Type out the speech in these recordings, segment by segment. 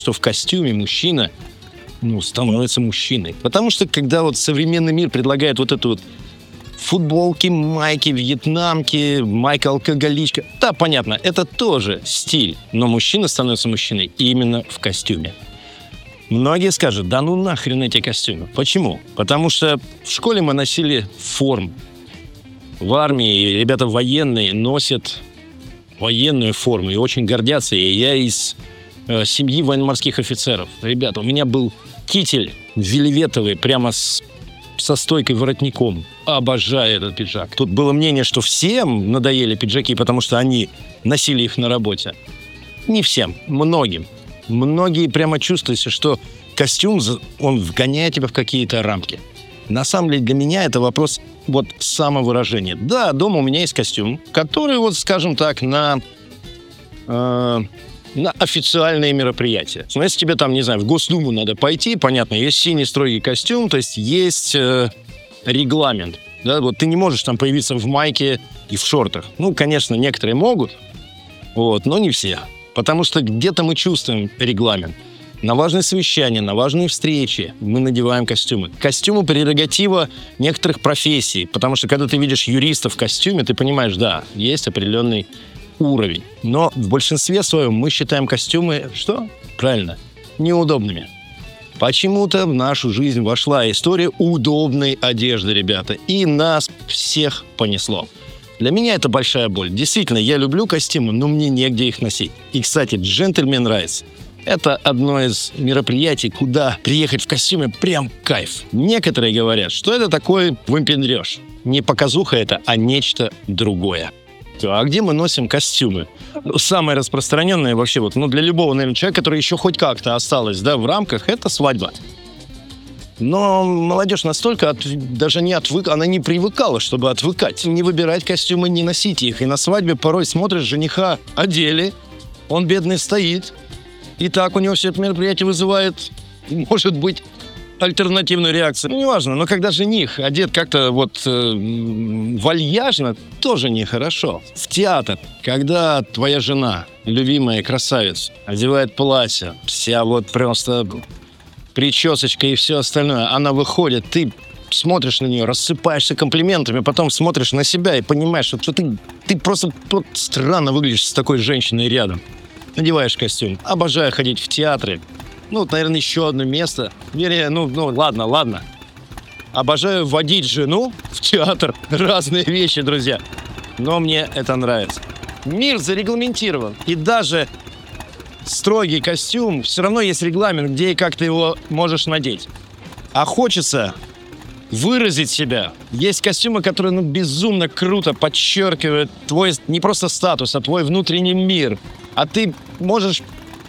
что в костюме мужчина, становится мужчиной. Потому что когда вот современный мир предлагает вот эту вот футболки, майки, вьетнамки, майка-алкоголичка. Да, понятно, это тоже стиль. Но мужчина становится мужчиной именно в костюме. Многие скажут, да ну нахрен эти костюмы. Почему? Потому что в школе мы носили форму. В армии ребята военные носят военную форму и очень гордятся. И я из семьи военно-морских офицеров. Ребята, у меня был китель вельветовый, прямо со стойкой воротником. Обожаю этот пиджак. Тут было мнение, что всем надоели пиджаки, потому что они носили их на работе. Не всем, многим. Многие прямо чувствуют, что костюм, он вгоняет тебя в какие-то рамки. На самом деле для меня это вопрос самовыражения. Да, дома у меня есть костюм, который, скажем так, на официальные мероприятия. Но если тебе там, не знаю, в Госдуму надо пойти, понятно, есть синий строгий костюм, то есть есть регламент. Да, ты не можешь там появиться в майке и в шортах. Конечно, некоторые могут, но не все. Потому что где-то мы чувствуем регламент. На важные совещания, на важные встречи мы надеваем костюмы. Костюмы — прерогатива некоторых профессий, потому что когда ты видишь юриста в костюме, ты понимаешь, да, есть определенный уровень. Но в большинстве своем мы считаем костюмы, что? Правильно, неудобными. Почему-то в нашу жизнь вошла история удобной одежды, ребята, и нас всех понесло. Для меня это большая боль. Действительно, я люблю костюмы, но мне негде их носить. И, кстати, Gentleman Rights — это одно из мероприятий, куда приехать в костюме прям кайф. Некоторые говорят, что это такой выпендреж. Не показуха это, а нечто другое. А где мы носим костюмы? Самое распространенное вообще, для любого, наверное, человека, который еще хоть как-то осталось, в рамках, это свадьба. Но молодежь настолько даже не отвыкла, она не привыкала, чтобы отвыкать. Не выбирать костюмы, не носить их. И на свадьбе порой смотришь, жениха одели, он бедный стоит. И так у него все это мероприятие вызывает, может быть, альтернативную реакцию. Неважно, но когда жених одет как-то вальяжно, тоже нехорошо. В театр, когда твоя жена, любимая красавица, одевает платье, вся просто причесочка и все остальное, она выходит, ты смотришь на нее, рассыпаешься комплиментами, потом смотришь на себя и понимаешь, что ты просто странно выглядишь с такой женщиной рядом. Надеваешь костюм. Обожаю ходить в театры. Наверное, еще одно место. Вернее, ладно. Обожаю водить жену в театр. Разные вещи, друзья. Но мне это нравится. Мир зарегламентирован. И даже строгий костюм, все равно есть регламент, где и как ты его можешь надеть. А хочется выразить себя. Есть костюмы, которые безумно круто подчеркивают твой не просто статус, а твой внутренний мир. А ты можешь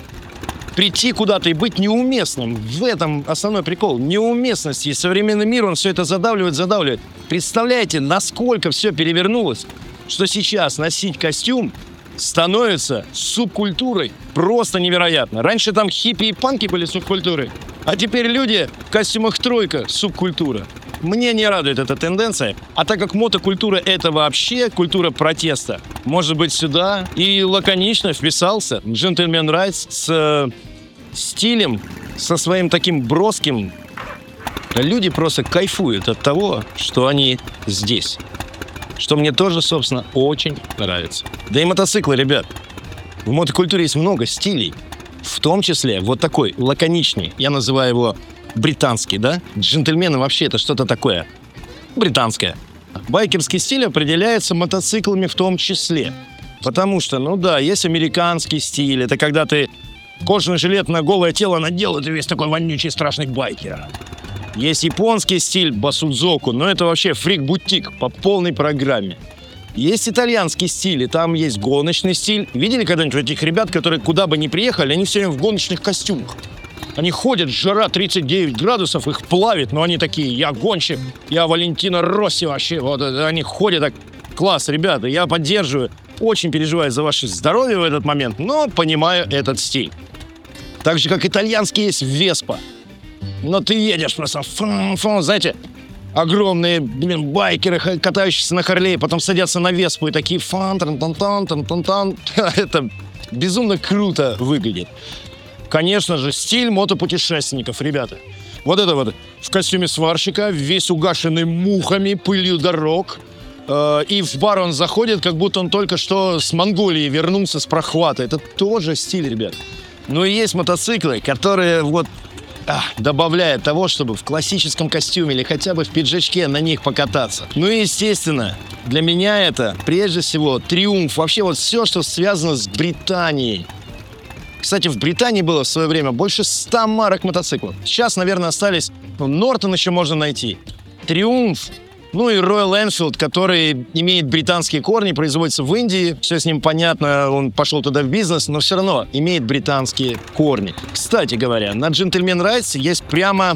прийти куда-то и быть неуместным. В этом основной прикол. Неуместность. И современный мир, он все это задавливает. Представляете, насколько все перевернулось, что сейчас носить костюм становится субкультурой. Просто невероятно. Раньше там хиппи и панки были субкультурой, а теперь люди в костюмах тройка — субкультура. Мне не радует эта тенденция. А так как мотокультура — это вообще культура протеста, может быть, сюда и лаконично вписался Gentleman Rights с стилем, со своим таким броским. Люди просто кайфуют от того, что они здесь. Что мне тоже, собственно, очень нравится. Да и мотоциклы, ребят. В мотокультуре есть много стилей. В том числе такой лаконичный. Я называю его британский, да? Джентльмены вообще это что-то такое британское. Байкерский стиль определяется мотоциклами в том числе. Потому что, есть американский стиль. Это когда ты кожаный жилет на голое тело надел, и ты весь такой вонючий страшный байкер. Есть японский стиль басудзоку, но это вообще фрик-бутик по полной программе. Есть итальянский стиль, и там есть гоночный стиль. Видели когда-нибудь этих ребят, которые куда бы ни приехали, они все время в гоночных костюмах? Они ходят, жара 39 градусов, их плавит, но они такие: я гонщик, я Валентино Росси вообще. Они ходят так. Класс, ребята, я поддерживаю. Очень переживаю за ваше здоровье в этот момент, но понимаю этот стиль. Так же, как итальянский есть Веспа. Но ты едешь просто, знаете, огромные, байкеры, катающиеся на Харлее, потом садятся на Веспу и такие Это безумно круто выглядит. Конечно же, стиль мотопутешественников, ребята. Вот это вот в костюме сварщика, весь угашенный мухами, пылью дорог. И в бар он заходит, как будто он только что с Монголии вернулся с прохвата. Это тоже стиль, ребят. Но и есть мотоциклы, которые вот добавляют того, чтобы в классическом костюме или хотя бы в пиджачке на них покататься. Ну и, естественно, для меня это прежде всего триумф. Вообще вот все, что связано с Британией. Кстати, в Британии было в свое время больше 100 марок мотоциклов. Сейчас, наверное, остались... Нортон еще можно найти. Триумф. Ну и Royal Enfield, который имеет британские корни, производится в Индии. Все с ним понятно, он пошел туда в бизнес, но все равно имеет британские корни. Кстати говоря, на Gentleman Rides есть прямо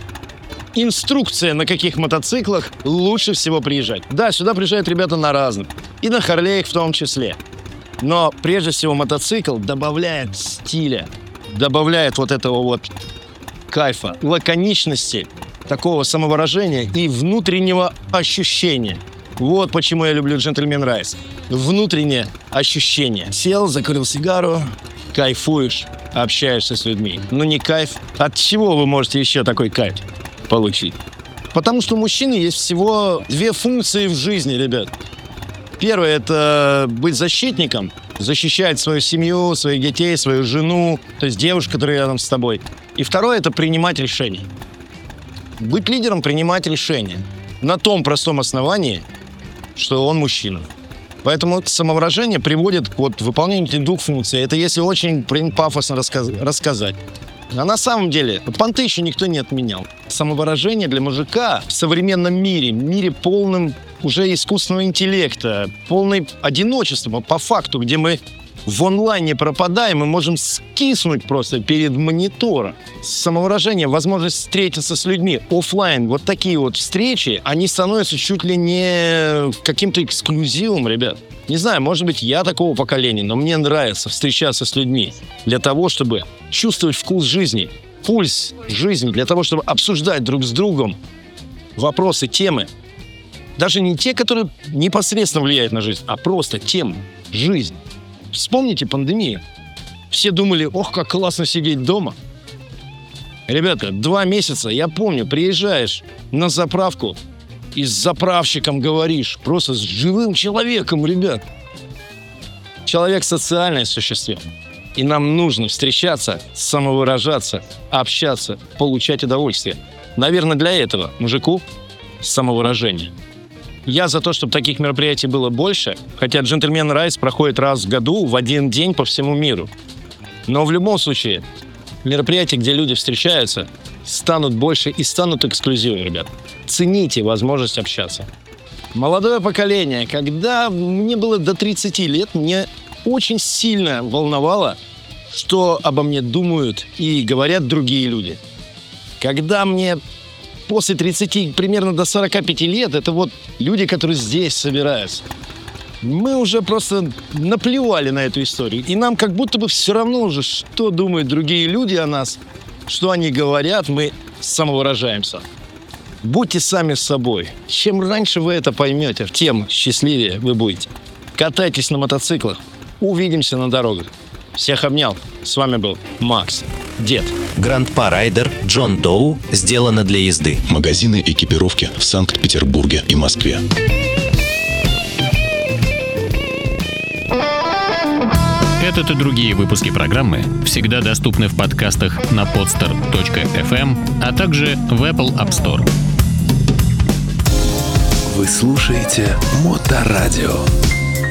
инструкция, на каких мотоциклах лучше всего приезжать. Да, сюда приезжают ребята на разных. И на Харлеях в том числе. Но прежде всего мотоцикл добавляет стиля, добавляет вот этого вот кайфа, лаконичности, такого самовыражения и внутреннего ощущения. Вот почему я люблю Gentleman Rides. Внутреннее ощущение. Сел, закурил сигару, кайфуешь, общаешься с людьми. Но не кайф. От чего вы можете еще такой кайф получить? Потому что у мужчины есть всего две функции в жизни, ребят. Первое – это быть защитником, защищать свою семью, своих детей, свою жену, то есть девушку, которая рядом с тобой. И второе – это принимать решения. Быть лидером, принимать решения. На том простом основании, что он мужчина. Поэтому самовыражение приводит к выполнению этих двух функций. Это если очень пафосно рассказать. А на самом деле, понты еще никто не отменял. Самовыражение для мужика в современном мире полном уже искусственного интеллекта, полной одиночества по факту, где мы в онлайне пропадаем, мы можем скиснуть просто перед монитором. Самовыражение, возможность встретиться с людьми офлайн, вот такие вот встречи, они становятся чуть ли не каким-то эксклюзивом, ребят. Не знаю, может быть, я такого поколения, но мне нравится встречаться с людьми для того, чтобы чувствовать вкус жизни, пульс жизни, для того, чтобы обсуждать друг с другом вопросы, темы. Даже не те, которые непосредственно влияют на жизнь, а просто темы жизни. Вспомните пандемию. Все думали, ох, как классно сидеть дома. Ребята, 2 месяца, я помню, приезжаешь на заправку и с заправщиком говоришь, просто с живым человеком, ребят. Человек – социальное существо. И нам нужно встречаться, самовыражаться, общаться, получать удовольствие. Наверное, для этого мужику самовыражение. Я за то, чтобы таких мероприятий было больше, хотя Gentleman Rides проходит раз в году в один день по всему миру. Но в любом случае, мероприятия, где люди встречаются, станут больше и станут эксклюзивными, ребят. Цените возможность общаться. Молодое поколение, когда мне было до 30 лет, мне очень сильно волновало, что обо мне думают и говорят другие люди. Когда мне после 30, примерно до 45 лет, это вот люди, которые здесь собираются. Мы уже просто наплевали на эту историю. И нам как будто бы все равно уже, что думают другие люди о нас, что они говорят, мы самовыражаемся. Будьте сами с собой. Чем раньше вы это поймете, тем счастливее вы будете. Катайтесь на мотоциклах. Увидимся на дорогах. Всех обнял. С вами был Макс, Дед. Гранд-па Райдер Джон Доу сделано для езды. Магазины экипировки в Санкт-Петербурге и Москве. Этот и другие выпуски программы всегда доступны в подкастах на podster.fm, а также в Apple App Store. Вы слушаете Моторадио.